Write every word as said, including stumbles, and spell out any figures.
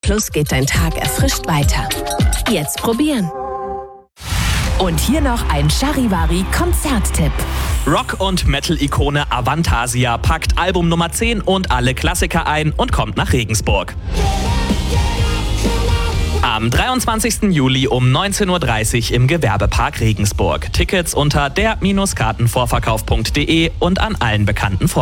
Plus geht dein Tag erfrischt weiter. Jetzt probieren. Und hier noch ein Charivari-Konzerttipp. Rock- und Metal-Ikone Avantasia packt Album Nummer zehn und alle Klassiker ein und kommt nach Regensburg. Am dreiundzwanzigsten Juli um neunzehn Uhr dreißig im Gewerbepark Regensburg. Tickets unter der Kartenvorverkauf punkt de und an allen bekannten